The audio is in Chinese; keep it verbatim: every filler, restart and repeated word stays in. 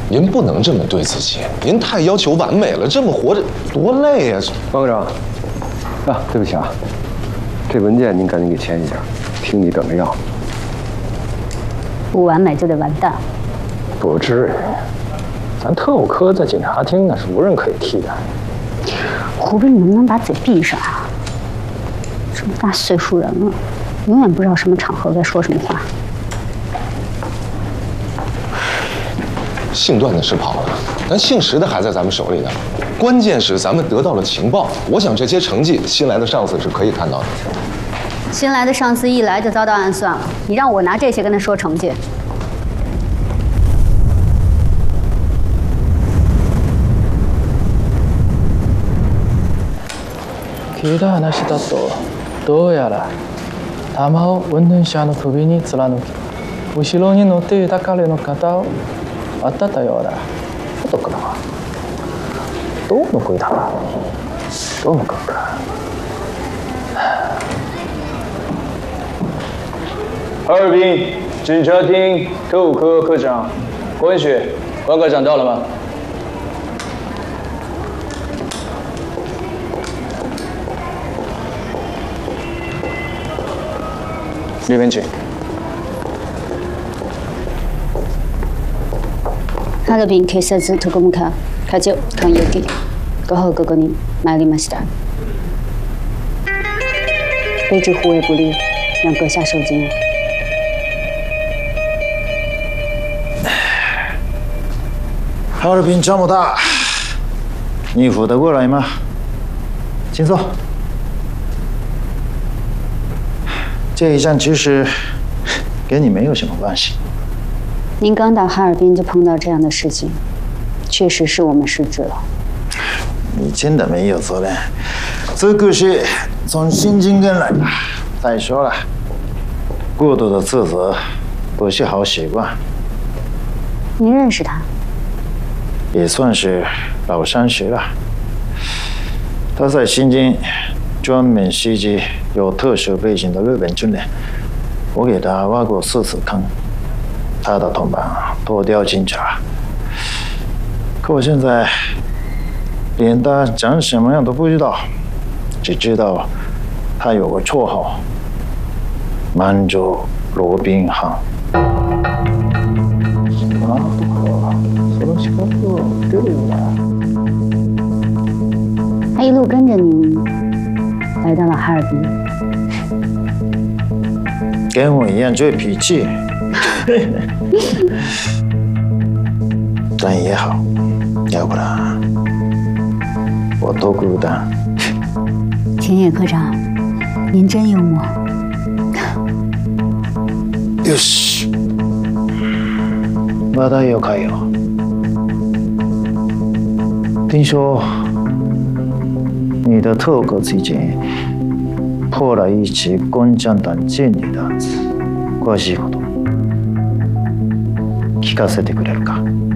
您不能这么对自己，您太要求完美了，这么活着多累呀！ 王科长，啊，对不起啊，这文件您赶紧给签一下，听你等着要。 不完美就得完蛋。 不至于，咱特务科在警察厅那是无人可以替代。 胡斌，你能不能把嘴闭上啊？这么大岁数人了，永远不知道什么场合该说什么话。 姓段的是跑了，但姓石的还在咱们手里呢。关键是咱们得到了情报，我想这些成绩，新来的上司是可以看到的。 新来的上司一来就遭到暗算了，你让我拿这些跟他说成绩？ 聞いた話だと、どうやら玉を運転者の首に貫き、後ろに乗っていた彼の肩を当たったようだ。 どうかな？どうの鬼他？どうの鬼か？ 哈尔滨警察厅特务科科长关雪，关科长到了吗？里面请。 ハルビン警察特務課課長菅由紀、ご報告に参りました。卑职护卫不力，让阁下受惊。 哈尔滨这么大，你扶得过来吗？请坐。这一仗其实跟你没有什么关系。 您刚到哈尔滨就碰到这样的事情，确实是我们失职了。 你真的没有责任，这个是从新京跟来的。再说了，过度的自责不是好习惯。 您认识他？ 也算是老相识了。他在新京专门袭击有特殊背景的日本军人，我给他挖过四次坑。他的同伴脱掉警察，可我现在连他长什么样都不知道，只知道他有个绰号——满洲罗宾汉。 他一路跟着您来到了哈尔滨， 跟我一样倔脾气。但也好，要不然我多孤单。 秦野科长，您真幽默。 よし、話題を変えよう。听说你的特务最近破了一起共产党奸女的案子，詳しいこと聞かせてくれるか？